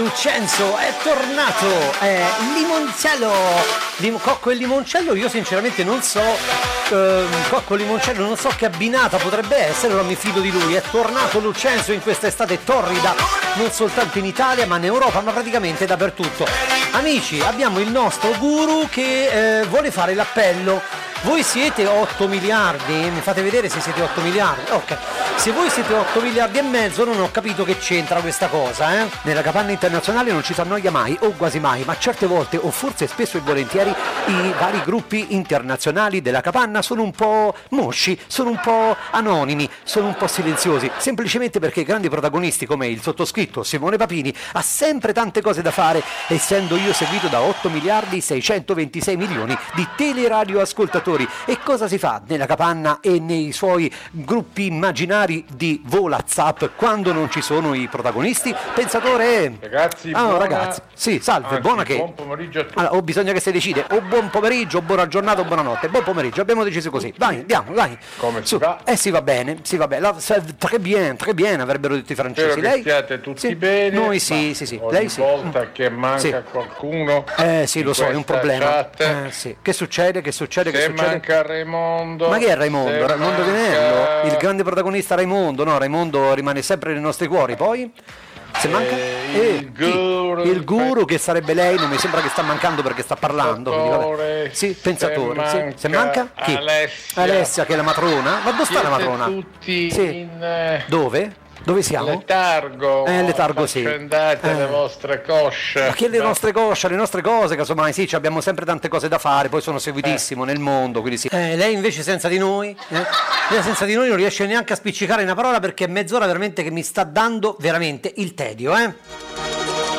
Lucenzo è tornato, è limoncello, cocco e limoncello. Io sinceramente non so, cocco e limoncello non so che abbinata potrebbe essere, non mi fido di lui. È tornato Lucenzo in questa estate torrida, non soltanto in Italia ma in Europa, ma praticamente dappertutto. Amici, abbiamo il nostro guru che vuole fare l'appello. Voi siete 8 miliardi? Mi fate vedere se siete 8 miliardi? Ok, se voi siete 8 miliardi e mezzo non ho capito che c'entra questa cosa, Nella capanna internazionale non ci si annoia mai, o quasi mai, ma certe volte, o forse spesso e volentieri, i vari gruppi internazionali della capanna sono un po' mosci, sono un po' anonimi, sono un po' silenziosi, semplicemente perché i grandi protagonisti come il sottoscritto Simone Papini ha sempre tante cose da fare, essendo io seguito da 8 miliardi 626 milioni di teleradioascoltatori. E cosa si fa nella capanna e nei suoi gruppi immaginari di VoLazzap quando non ci sono i protagonisti? Pensatore? Ragazzi, ragazzi. Sì, salve, buona che? Buon pomeriggio a tutti. Allora, o bisogna che si decide, o buon pomeriggio, o buona giornata, o buonanotte. Buon pomeriggio, abbiamo deciso così. Vai, andiamo, vai. Come si va? Si va bene, si va bene. Très bien, avrebbero detto i francesi. Spero che stiate tutti bene. Noi sì. Ogni Lei sì. volta che manca qualcuno. Sì, lo so, è un problema. Chat, sì. Che succede? Manca Raimondo. Ma chi è Raimondo? Raimondo Vinello, il grande protagonista Raimondo. No, Raimondo rimane sempre nei nostri cuori. Poi se manca il guru che sarebbe lei, non mi sembra che sta mancando perché sta parlando. Vabbè. Sì, pensatore. Se manca chi? Alessia che è la matrona. Ma dove sta la matrona? Tutti Dove? Dove siamo? Letargo, sì. Andate le vostre cosce. Ma che le nostre cosce, le nostre cose, casomai sì, abbiamo sempre tante cose da fare, poi sono seguitissimo nel mondo, quindi sì. Lei invece senza di noi? Lei senza di noi non riesce neanche a spiccicare una parola perché è mezz'ora veramente che mi sta dando veramente il tedio,